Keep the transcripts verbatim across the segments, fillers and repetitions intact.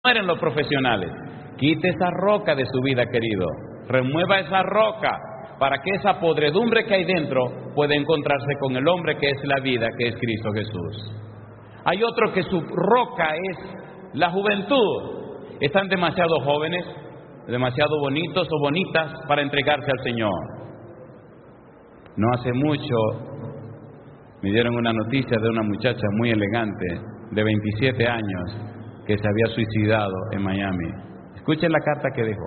mueren los profesionales. Quite esa roca de su vida, querido. Remueva esa roca para que esa podredumbre que hay dentro pueda encontrarse con el hombre que es la vida, que es Cristo Jesús. Hay otro que su roca es la juventud. Están demasiado jóvenes, demasiado bonitos o bonitas para entregarse al Señor. No hace mucho me dieron una noticia de una muchacha muy elegante de veintisiete años que se había suicidado en Miami. Escuchen la carta que dejó.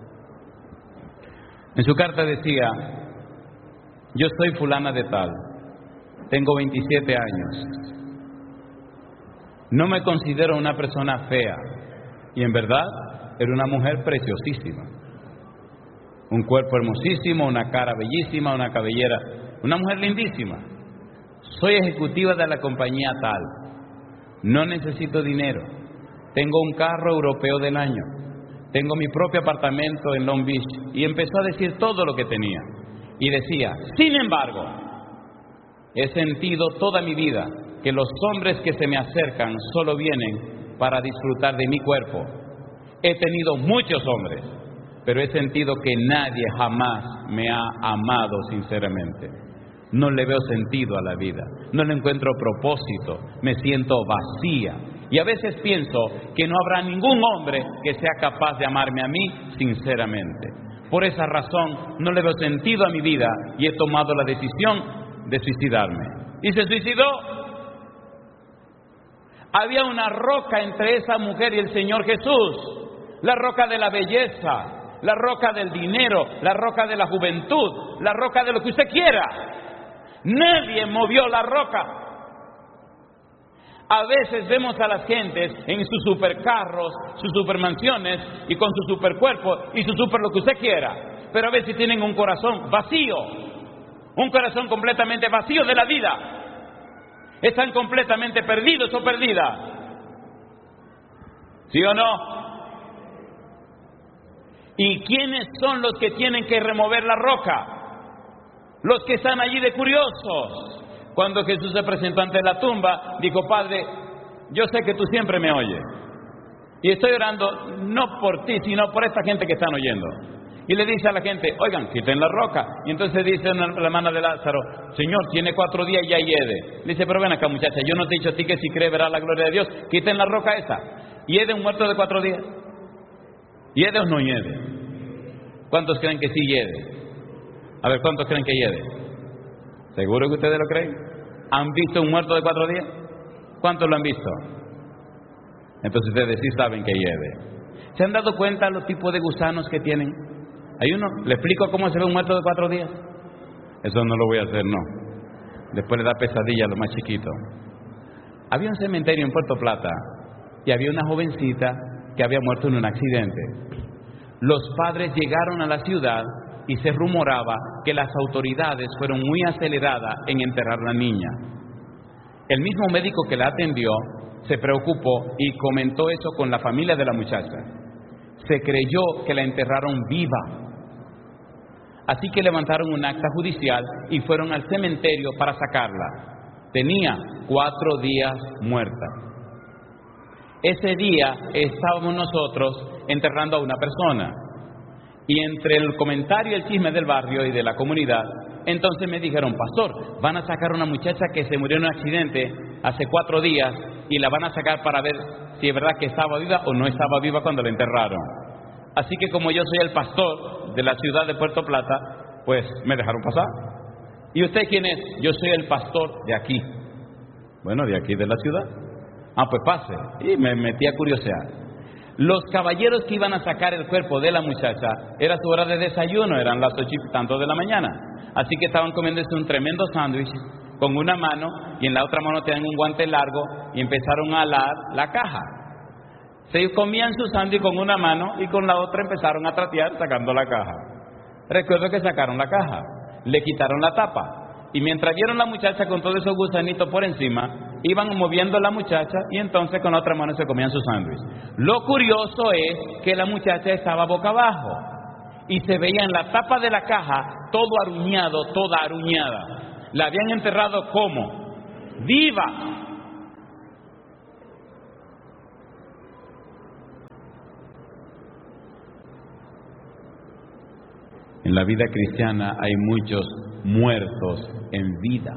En su carta decía: yo soy fulana de tal, tengo veintisiete años, no me considero una persona fea, y en verdad era una mujer preciosísima, un cuerpo hermosísimo, una cara bellísima, una cabellera, una mujer lindísima. Soy ejecutiva de la compañía tal, no necesito dinero, tengo un carro europeo del año, tengo mi propio apartamento en Long Beach. Y empezó a decir todo lo que tenía. Y decía: sin embargo, he sentido toda mi vida que los hombres que se me acercan solo vienen para disfrutar de mi cuerpo. He tenido muchos hombres, pero he sentido que nadie jamás me ha amado sinceramente. No le veo sentido a la vida, no le encuentro propósito, me siento vacía. Y a veces pienso que no habrá ningún hombre que sea capaz de amarme a mí sinceramente. Por esa razón no le veo sentido a mi vida y he tomado la decisión de suicidarme. Y se suicidó. Había una roca entre esa mujer y el Señor Jesús, la roca de la belleza, la roca del dinero, la roca de la juventud, la roca de lo que usted quiera. Nadie movió la roca. A veces vemos a las gentes en sus supercarros, sus supermansiones y con su supercuerpo y su super lo que usted quiera, pero a veces tienen un corazón vacío, un corazón completamente vacío de la vida. Están completamente perdidos o perdidas. ¿Sí o no? ¿Y quiénes son los que tienen que remover la roca? Los que están allí de curiosos. Cuando Jesús se presentó ante la tumba, dijo: Padre, yo sé que tú siempre me oyes, y estoy orando no por ti, sino por esta gente que están oyendo. Y le dice a la gente: oigan, quiten la roca. Y entonces dice la hermana de Lázaro: Señor, tiene cuatro días y ya hiede. Le dice: pero ven acá, muchacha, yo no te he dicho a ti que si crees verás la gloria de Dios. Quiten la roca esa. ¿Hiede un muerto de cuatro días? ¿Hiede o no hiede? ¿Cuántos creen que sí hiede? A ver, ¿cuántos creen que hiede? ¿Seguro que ustedes lo creen? ¿Han visto un muerto de cuatro días? ¿Cuántos lo han visto? Entonces ustedes sí saben que hiede. ¿Se han dado cuenta los tipos de gusanos que tienen? Hay uno, ¿le explico cómo se ve un muerto de cuatro días? Eso no lo voy a hacer, no. Después le da pesadilla a los más chiquitos. Había un cementerio en Puerto Plata y había una jovencita que había muerto en un accidente. Los padres llegaron a la ciudad y se rumoraba que las autoridades fueron muy aceleradas en enterrar a la niña. El mismo médico que la atendió se preocupó y comentó eso con la familia de la muchacha. Se creyó que la enterraron viva. Así que levantaron un acta judicial y fueron al cementerio para sacarla. Tenía cuatro días muerta. Ese día estábamos nosotros enterrando a una persona. Y entre el comentario y el chisme del barrio y de la comunidad, entonces me dijeron: pastor, van a sacar a una muchacha que se murió en un accidente hace cuatro días y la van a sacar para ver si es verdad que estaba viva o no estaba viva cuando la enterraron. Así que como yo soy el pastor de la ciudad de Puerto Plata, pues me dejaron pasar. ¿Y usted quién es? Yo soy el pastor de aquí. Bueno, de aquí de la ciudad. Ah, pues pase. Y me metí a curiosear. Los caballeros que iban a sacar el cuerpo de la muchacha, era su hora de desayuno, eran las ocho y tanto de la mañana. Así que estaban comiéndose un tremendo sándwich con una mano y en la otra mano tenían un guante largo y empezaron a alar la caja. Se comían su sándwich con una mano y con la otra empezaron a tratear sacando la caja. Recuerdo que sacaron la caja, le quitaron la tapa y mientras vieron la muchacha con todos esos gusanitos por encima, iban moviendo a la muchacha y entonces con la otra mano se comían su sándwich. Lo curioso es que la muchacha estaba boca abajo y se veía en la tapa de la caja todo aruñado, toda aruñada. La habían enterrado como viva. En la vida cristiana hay muchos muertos en vida.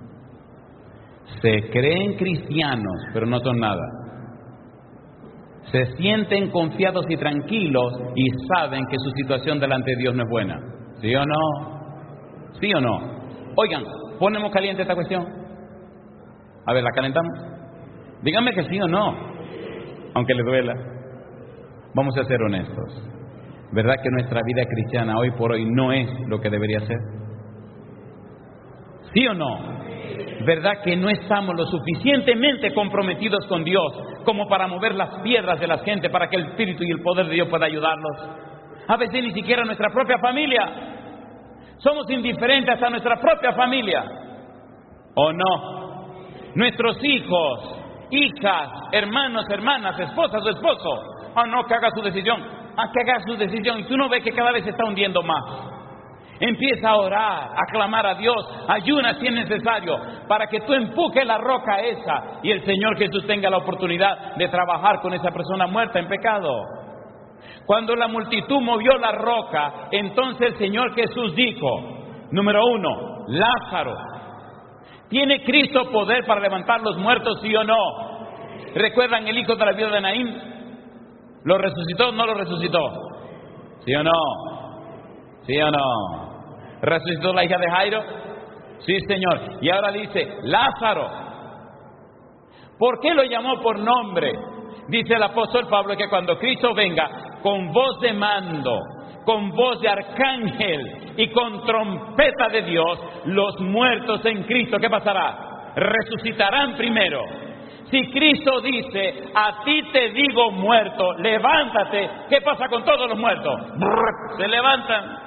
Se creen cristianos, pero no son nada. Se sienten confiados y tranquilos y saben que su situación delante de Dios no es buena. ¿Sí o no? ¿Sí o no? Oigan, ¿ponemos caliente esta cuestión? A ver, ¿la calentamos? Díganme que sí o no, aunque les duela. Vamos a ser honestos. ¿Verdad que nuestra vida cristiana hoy por hoy no es lo que debería ser? ¿Sí o no? ¿Verdad que no estamos lo suficientemente comprometidos con Dios como para mover las piedras de la gente para que el Espíritu y el poder de Dios pueda ayudarlos? A veces ni siquiera nuestra propia familia. Somos indiferentes a nuestra propia familia. ¿O no? Nuestros hijos, hijas, hermanos, hermanas, esposas o esposo. Ah, no, que haga su decisión. Ah, que haga su decisión. Y tú no ves que cada vez se está hundiendo más. Empieza a orar, a clamar a Dios, ayuna si es necesario, para que tú empujes la roca esa y el Señor Jesús tenga la oportunidad de trabajar con esa persona muerta en pecado. Cuando la multitud movió la roca, entonces el Señor Jesús dijo, número uno, Lázaro, ¿tiene Cristo poder para levantar los muertos, sí o no? ¿Recuerdan el hijo de la viuda de Naín? ¿Lo resucitó o no lo resucitó? ¿Sí o no? ¿Sí o no? ¿Resucitó la hija de Jairo? Sí, Señor. Y ahora dice, Lázaro. ¿Por qué lo llamó por nombre? Dice el apóstol Pablo que cuando Cristo venga, con voz de mando, con voz de arcángel y con trompeta de Dios, los muertos en Cristo, ¿qué pasará? Resucitarán primero. Si Cristo dice, a ti te digo muerto, levántate, ¿qué pasa con todos los muertos? Brrr, se levantan.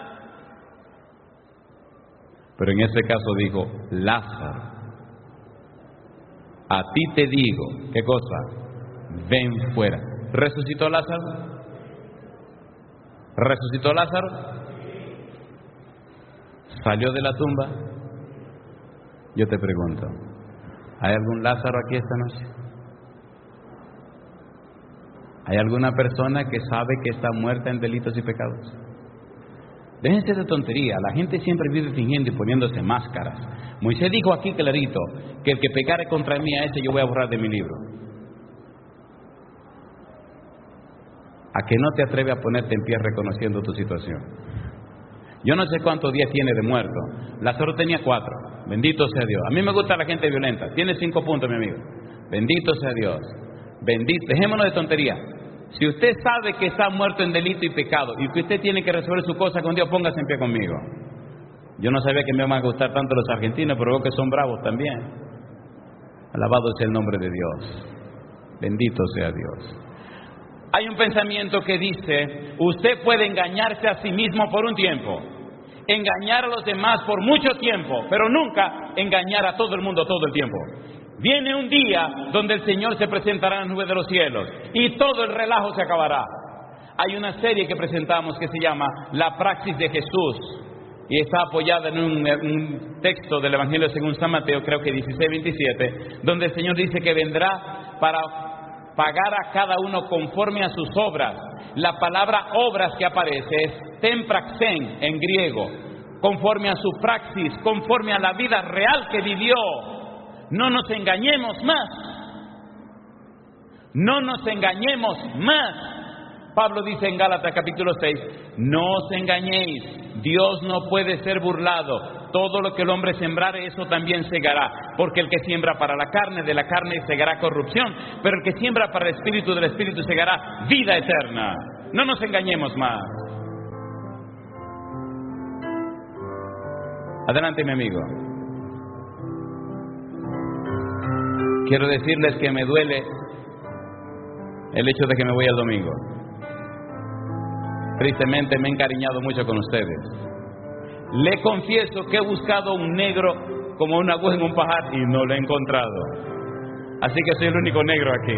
Pero en este caso dijo, Lázaro, a ti te digo, ¿qué cosa? Ven fuera. ¿Resucitó Lázaro? ¿Resucitó Lázaro? ¿Salió de la tumba? Yo te pregunto, ¿hay algún Lázaro aquí esta noche? ¿Hay alguna persona que sabe que está muerta en delitos y pecados? Déjense de tontería, la gente siempre vive fingiendo y poniéndose máscaras. Moisés dijo aquí clarito, que el que pecare contra mí, a ese yo voy a borrar de mi libro. ¿A que no te atreves a ponerte en pie reconociendo tu situación? Yo no sé cuántos días tiene de muerto. Lázaro tenía cuatro. Bendito sea Dios. A mí me gusta la gente violenta. Tiene cinco puntos, mi amigo. Bendito sea Dios. Bendito. Dejémonos de tontería. Si usted sabe que está muerto en delito y pecado y que usted tiene que resolver su cosa con Dios, póngase en pie conmigo. Yo no sabía que me iban a gustar tanto los argentinos, pero veo que son bravos también. Alabado sea el nombre de Dios. Bendito sea Dios. Hay un pensamiento que dice, usted puede engañarse a sí mismo por un tiempo, engañar a los demás por mucho tiempo, pero nunca engañar a todo el mundo todo el tiempo. Viene un día donde el Señor se presentará en las nubes de los cielos y todo el relajo se acabará. Hay una serie que presentamos que se llama La Praxis de Jesús y está apoyada en un, un texto del Evangelio según San Mateo, creo que dieciséis veintisiete, donde el Señor dice que vendrá para pagar a cada uno conforme a sus obras. La palabra obras que aparece es tempraxen en griego, conforme a su praxis, conforme a la vida real que vivió. No nos engañemos más. No nos engañemos más. Pablo dice en Gálatas capítulo seis, no os engañéis, Dios no puede ser burlado. Todo lo que el hombre sembrare, eso también segará. Porque el que siembra para la carne, de la carne segará corrupción. Pero el que siembra para el espíritu, del espíritu segará vida eterna. No nos engañemos más. Adelante, mi amigo. Quiero decirles que me duele el hecho de que me voy el domingo. Tristemente me he encariñado mucho con ustedes. Le confieso que he buscado un negro como una aguja en un pajar y no lo he encontrado. Así que soy el único negro aquí.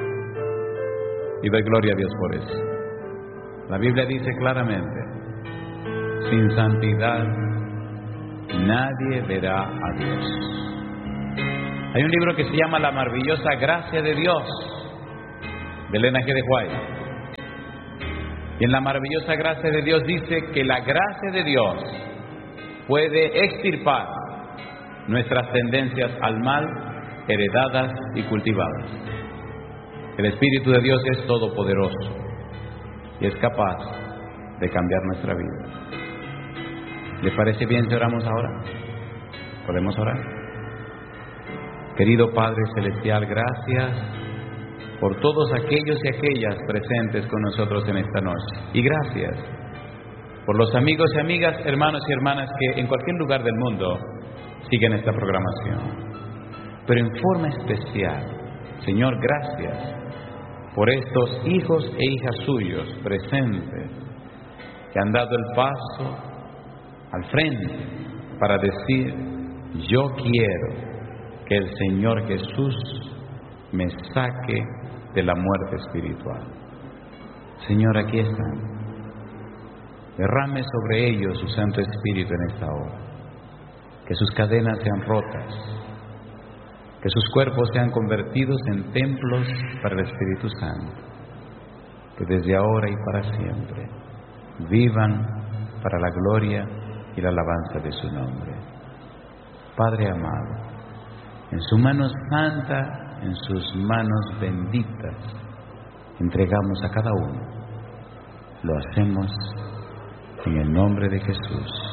Y doy gloria a Dios por eso. La Biblia dice claramente, sin santidad nadie verá a Dios. Hay un libro que se llama La maravillosa gracia de Dios, de Elena G. de White. Y en la maravillosa gracia de Dios dice que la gracia de Dios puede extirpar nuestras tendencias al mal, heredadas y cultivadas. El Espíritu de Dios es todopoderoso y es capaz de cambiar nuestra vida. ¿Le parece bien si oramos ahora? ¿Podemos orar? Querido Padre Celestial, gracias por todos aquellos y aquellas presentes con nosotros en esta noche. Y gracias por los amigos y amigas, hermanos y hermanas que en cualquier lugar del mundo siguen esta programación. Pero en forma especial, Señor, gracias por estos hijos e hijas suyos presentes que han dado el paso al frente para decir: yo quiero que el Señor Jesús me saque de la muerte espiritual. Señor, aquí están. Derrame sobre ellos su Santo Espíritu en esta hora. Que sus cadenas sean rotas, que sus cuerpos sean convertidos en templos para el Espíritu Santo, que desde ahora y para siempre vivan para la gloria y la alabanza de su nombre. Padre amado, en su mano santa, en sus manos benditas, entregamos a cada uno. Lo hacemos en el nombre de Jesús.